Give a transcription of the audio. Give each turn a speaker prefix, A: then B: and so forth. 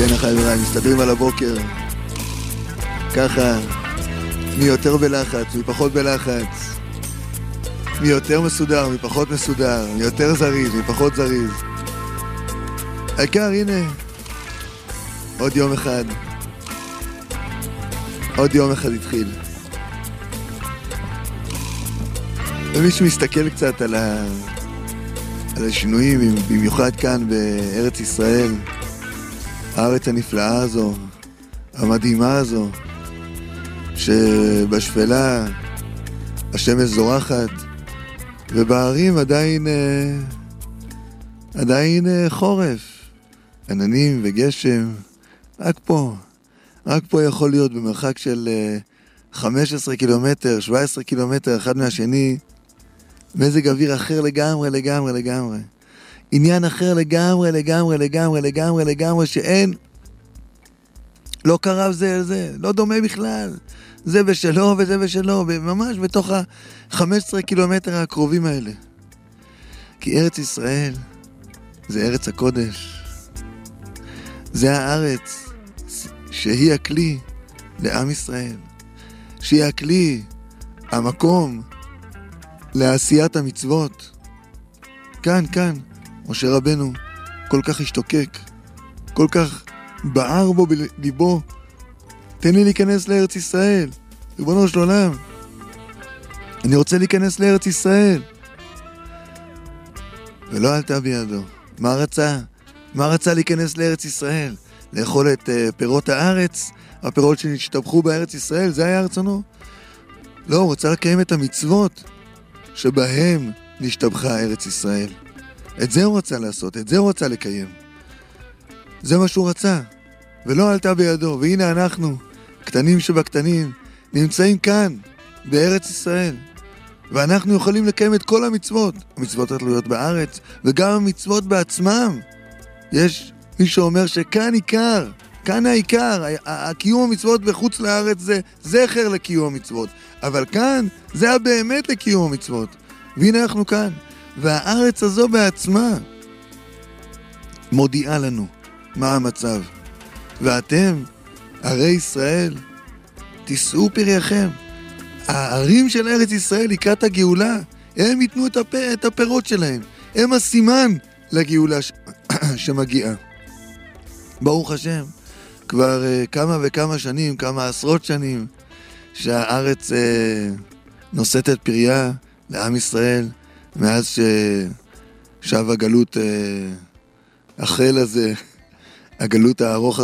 A: כן, חבר'ה, מסתדרים על הבוקר. ככה, מי יותר בלחץ, מי פחות בלחץ. מי יותר מסודר, מי פחות מסודר. מי יותר זריז, מי פחות זריז. העיקר, הנה, עוד יום אחד. עוד יום אחד התחיל. ומי שמסתכל קצת על השינויים, במיוחד כאן בארץ ישראל, הארץ הנפלאה הזו, המדהימה הזו, שבשפלה השמש זורחת, ובערים עדיין חורף, עננים וגשם. רק פה יכול להיות במרחק של 15 קילומטר, 17 קילומטר אחד מהשני, מזג אוויר אחר לגמרי. עניין אחר לגמרי, שאין, לא קרב זה על זה, לא דומה בכלל. זה בשלו וזה בשלו, ממש בתוך ה-15 קילומטר הקרובים האלה. כי ארץ ישראל זה ארץ הקודש. זה הארץ שהיא הכלי לעם ישראל. שהיא הכלי, המקום לעשיית המצוות. כאן, משה רבנו כל כך השתוקק, כל כך בער בו בליבו, תן לי להיכנס לארץ ישראל, ריבונו של עולם, אני רוצה להיכנס לארץ ישראל. ולא עלתה בידו. מה רצה להיכנס לארץ ישראל? לאכול את פירות הארץ, הפירות שנשתבחו בארץ ישראל, זה היה רצונו? לא, הוא רצה לקיים את המצוות שבהם נשתבחה ארץ ישראל. את זה הוא רצה לעשות, את זה הוא רצה לקיים. זה מה שהוא רצה, ולא עלתה בידו. והנה אנחנו, קטנים שבקטנים, נמצאים כאן, בארץ ישראל. ואנחנו יכולים לקיים את כל המצוות. המצוות התלויות בארץ, וגם המצוות בעצמם. יש מי שאומר שכאן עיקר, כאן העיקר. הקיום המצוות בחוץ לארץ זה זכר לקיום המצוות. אבל כאן זה באמת לקיום המצוות. והנה אנחנו כאן. והארץ הזו בעצמה מודיעה לנו מה המצב. ואתם, ערי ישראל, תישאו פרייכם. הערים של ארץ ישראל לקראת הגאולה, הם ייתנו את הפירות שלהם. הם הסימן לגאולה שמגיעה. ברוך השם, כבר כמה וכמה שנים, כמה עשרות שנים, שהארץ נושאת את פריה לעם ישראל, מאז ששב הגלות החיל הזה, הגלות הארוך